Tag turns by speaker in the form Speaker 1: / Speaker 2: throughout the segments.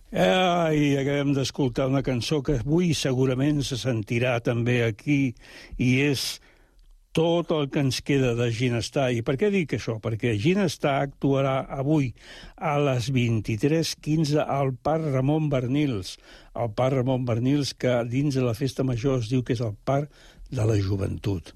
Speaker 1: I acabem d'escoltar una cançó que avui segurament se sentirà també aquí, i és tot el que ens queda de Ginestar. I per què dic això? Perquè Ginestar actuarà avui a les 23:15 al Parc Ramon Barnils. El Parc Ramon Barnils, que dins de la Festa Major es diu que és el Parc de la Joventut.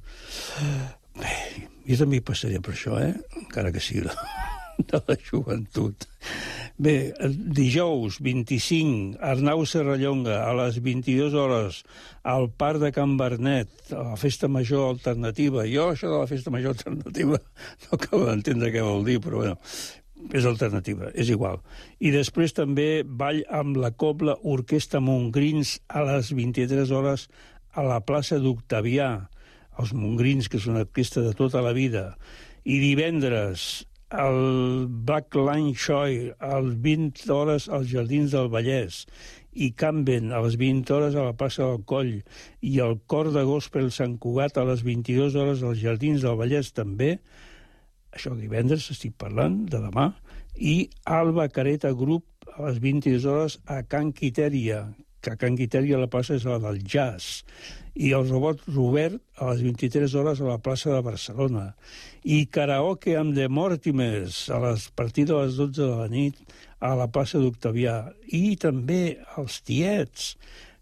Speaker 1: Bé, jo també hi passaré per això, encara que sigui de la joventut. Bé, dijous 25, Arnau Serrallonga, a les 22 hores, al Parc de Can Bernet, a la Festa Major Alternativa. Jo, això de la Festa Major Alternativa, no acabo d'entendre què vol dir, però bueno, és alternativa, és igual. I després també ball amb la Cobla Orquestra Montgrins a les 23 hores a la plaça d'Octavià. Els Montgrins, que és una orquestra de tota la vida. I divendres, el Blackline Shoy a les 20 hores als Jardins del Vallès, i Camben a les 20 hores a la plaça del Coll, i el Cor de Gospel Sant Cugat a les 22 hores als Jardins del Vallès també. Això divendres, estic parlant, de demà. I Alba Careta Group a les 22 hores a Can Quitèria, que a Can Quitèria la plaça és la del jazz. I el Robot Robert a les 23 hores a la plaça de Barcelona. I karaoke amb The Mortimers a partir de les 12 de la nit a la plaça d'Octavià. I també els Tiets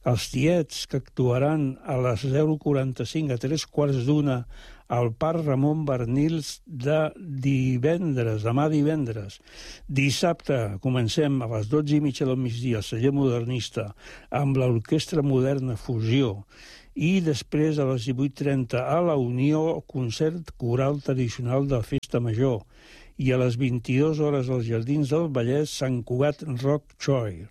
Speaker 1: que actuaran a les 0:45, a 3:15 al Parc Ramon Barnils de divendres, demà divendres. Dissabte comencem a les 12:30 del migdia al Celler Modernista amb l'Orquestra Moderna Fusió, i després a les 18:30 a la Unió, concert coral tradicional de la Festa Major, i a les 22 hores als Jardins del Vallès, Sant Cugat Rock Choir.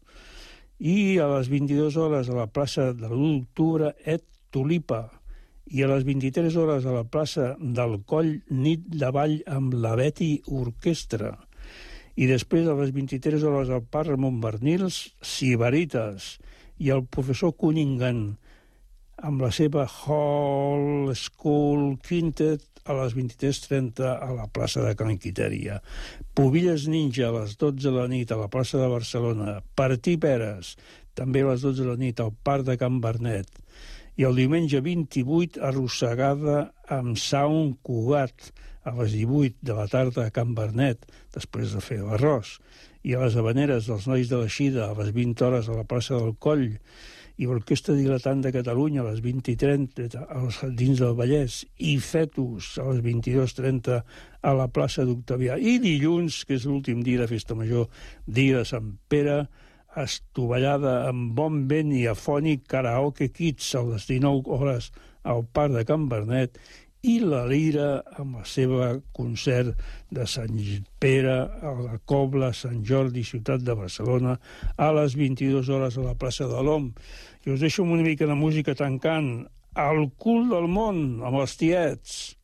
Speaker 1: I a les 22 hores a la plaça de l'1 d'octubre, Et Tulipa, i a les 23 hores a la plaça del Coll, nit de ball amb la Betty Orquestra. I després a les 23 hores al Parc Ramon Barnils, Sibaritas, i el professor Cunningham amb la seva Hall School Quintet a les 23:30 a la plaça de Can Quitèria. Pubilles Ninja a les 12 de la nit a la plaça de Barcelona. Partí Peres, també a les 12 de la nit al Parc de Can Bernet. I el diumenge 28, Arrossegada amb Sant Cugat a les 18 de la tarda a Can Bernet, després de fer l'arròs. I a les Havaneres dels Nois de la Xida a les 20 hores a la plaça del Coll. I l'Orquestra Dilatant de Catalunya a les 20:30 als Jardins del Vallès, i Fetus a les 22:30 a la plaça d'Octavià. I dilluns, que és l'últim dia de Festa Major, dia de Sant Pere, estovallada amb bon vent i afònic, Karaoke Kids a les 19 hores al Parc de Can Bernet, i la Lira amb el seu concert de Sant Pere a la Cobla, Sant Jordi, ciutat de Barcelona, a les 22 hores a la plaça de l'Om. I us deixo una mica de música tancant El cul del món, amb els Tiets.